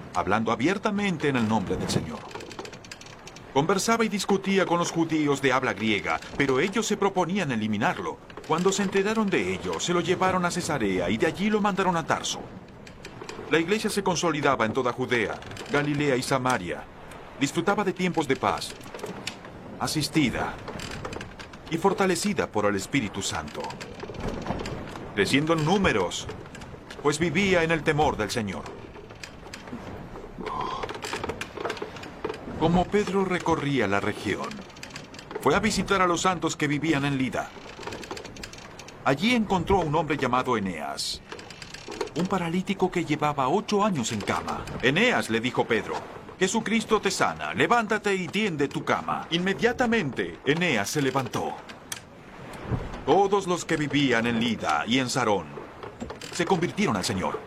hablando abiertamente en el nombre del Señor. Conversaba y discutía con los judíos de habla griega, pero ellos se proponían eliminarlo. Cuando se enteraron de ello, se lo llevaron a Cesarea y de allí lo mandaron a Tarso. La iglesia se consolidaba en toda Judea, Galilea y Samaria. Disfrutaba de tiempos de paz, asistida y fortalecida por el Espíritu Santo, creciendo en números, pues vivía en el temor del Señor. Como Pedro recorría la región, fue a visitar a los santos que vivían en Lida. Allí encontró a un hombre llamado Eneas, un paralítico que llevaba 8 años en cama. Eneas, le dijo Pedro, Jesucristo te sana, levántate y tiende tu cama. Inmediatamente, Eneas se levantó. Todos los que vivían en Lida y en Sarón se convirtieron al Señor.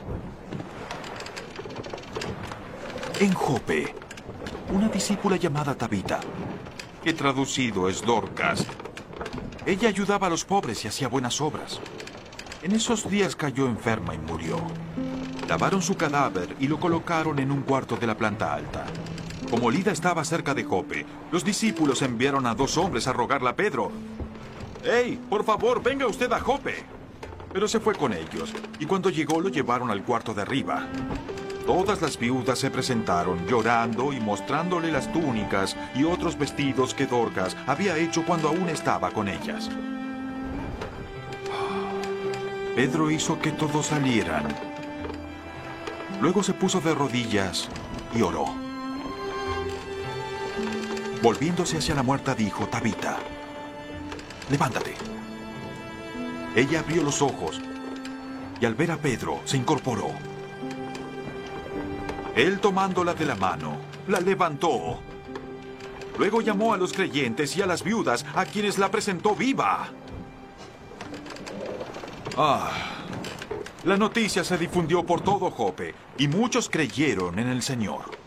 En Jope, una discípula llamada Tabita, que traducido es Dorcas, ella ayudaba a los pobres y hacía buenas obras. En esos días cayó enferma y murió. Lavaron su cadáver y lo colocaron en un cuarto de la planta alta. Como Lida estaba cerca de Jope, los discípulos enviaron a 2 hombres a rogarle a Pedro: «¡Hey, por favor, venga usted a Jope!». Pero se fue con ellos, y cuando llegó lo llevaron al cuarto de arriba. Todas las viudas se presentaron llorando y mostrándole las túnicas y otros vestidos que Dorcas había hecho cuando aún estaba con ellas. Pedro hizo que todos salieran. Luego se puso de rodillas y oró. Volviéndose hacia la muerta dijo: «Tabita, levántate». Ella abrió los ojos y al ver a Pedro se incorporó. Él, tomándola de la mano, la levantó. Luego llamó a los creyentes y a las viudas, a quienes la presentó viva. La noticia se difundió por todo Jope y muchos creyeron en el Señor.